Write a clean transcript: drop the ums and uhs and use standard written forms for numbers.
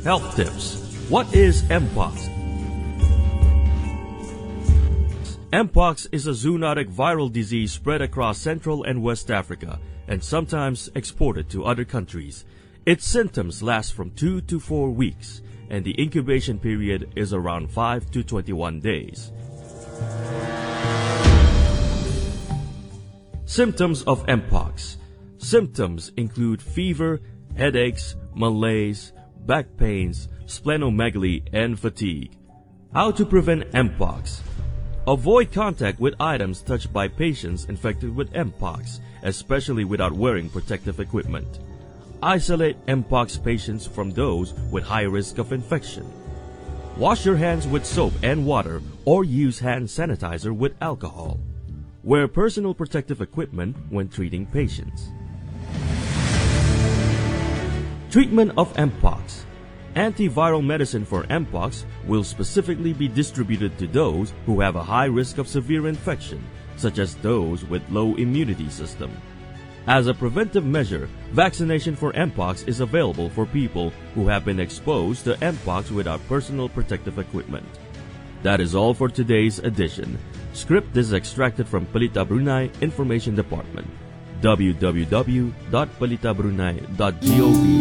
Health tips. What is Mpox? Mpox is a zoonotic viral disease spread across Central and West Africa and sometimes exported to other countries. Its symptoms last from 2 to 4 weeks, and the incubation period is around 5 to 21 days. Symptoms of Mpox. Symptoms include fever, headaches, malaise, back pains, splenomegaly, and fatigue. How to prevent Mpox? Avoid contact with items touched by patients infected with Mpox, especially without wearing protective equipment. Isolate Mpox patients from those with high risk of infection. Wash your hands with soap and water or use hand sanitizer with alcohol. Wear personal protective equipment when treating patients. Treatment of Mpox. Antiviral medicine for Mpox will specifically be distributed to those who have a high risk of severe infection, such as those with low immunity system. As a preventive measure, vaccination for Mpox is available for people who have been exposed to Mpox without personal protective equipment. That is all for today's edition. Script is extracted from Balita Brunei Information Department. www.balitabrunei.gov